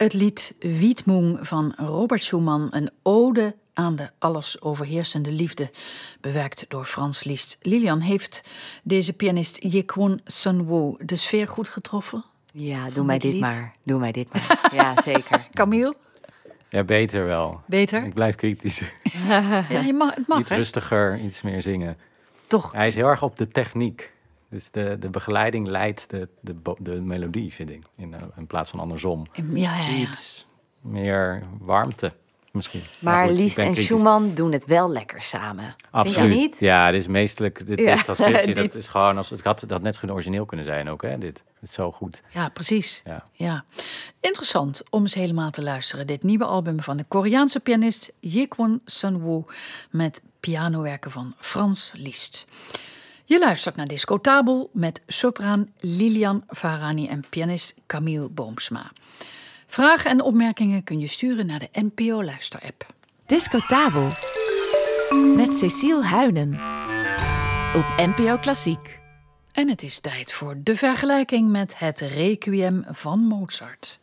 Het lied Widmung van Robert Schumann, een ode aan de alles overheersende liefde, bewerkt door Frans Liszt. Lilian, heeft deze pianist Yi-Kwon Sun-woo de sfeer goed getroffen? Ja, doe mij dit maar. Ja, zeker. Camille? Ja, beter wel. Beter? Ik blijf kritisch. Ja, het mag, Iets hè? rustiger, iets meer zingen. Toch? Hij is heel erg op de techniek. Dus de begeleiding leidt de melodie, vind ik. In plaats van andersom. Ja. Iets meer warmte, misschien. Maar goed, Liszt en kritisch. Schumann doen het wel lekker samen. Absoluut. Vind je niet? Ja, dit is meestelijk... Dit Ja, transcriptie, dat dit- is gewoon... Het had net zo goed origineel kunnen zijn ook, hè? Dit is zo goed. Ja, precies. Ja. Ja. Interessant om eens helemaal te luisteren. Dit nieuwe album van de Koreaanse pianist Yi-Kwon Sun-woo met pianowerken van Frans Liszt. Je luistert naar Discotabel met sopraan Lilian Farahani en pianist Camille Boomsma. Vragen en opmerkingen kun je sturen naar de NPO-luisterapp. Discotabel met Cecile Huynen op NPO Klassiek. En het is tijd voor de vergelijking met het Requiem van Mozart.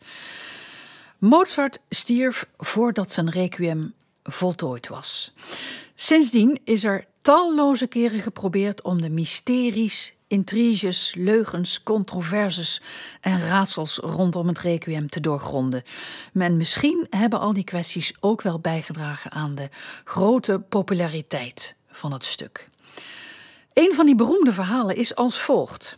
Mozart stierf voordat zijn Requiem voltooid was. Sindsdien is er talloze keren geprobeerd om de mysteries, intriges, leugens, controverses en raadsels rondom het Requiem te doorgronden. En misschien hebben al die kwesties ook wel bijgedragen aan de grote populariteit van het stuk. Een van die beroemde verhalen is als volgt.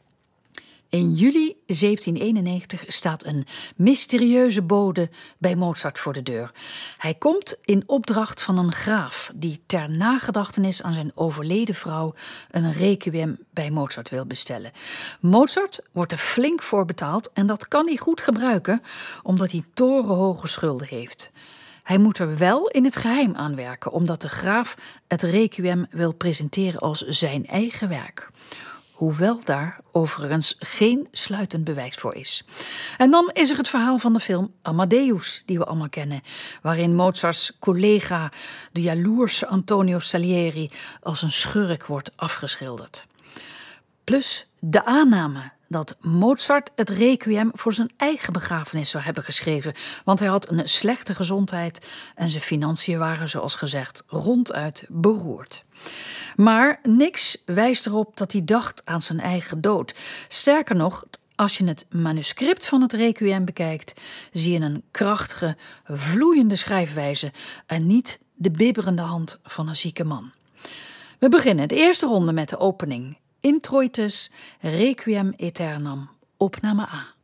In juli 1791 staat een mysterieuze bode bij Mozart voor de deur. Hij komt in opdracht van een graaf die ter nagedachtenis aan zijn overleden vrouw een requiem bij Mozart wil bestellen. Mozart wordt er flink voor betaald en dat kan hij goed gebruiken omdat hij torenhoge schulden heeft. Hij moet er wel in het geheim aan werken, omdat de graaf het requiem wil presenteren als zijn eigen werk. Hoewel daar overigens geen sluitend bewijs voor is. En dan is er het verhaal van de film Amadeus, die we allemaal kennen, waarin Mozarts collega, de jaloerse Antonio Salieri, als een schurk wordt afgeschilderd. Plus de aanname dat Mozart het requiem voor zijn eigen begrafenis zou hebben geschreven, want hij had een slechte gezondheid en zijn financiën waren, zoals gezegd, ronduit beroerd. Maar niks wijst erop dat hij dacht aan zijn eigen dood. Sterker nog, als je het manuscript van het requiem bekijkt, zie je een krachtige, vloeiende schrijfwijze en niet de bibberende hand van een zieke man. We beginnen de eerste ronde met de opening. Introitus Requiem Aeternam, opname A.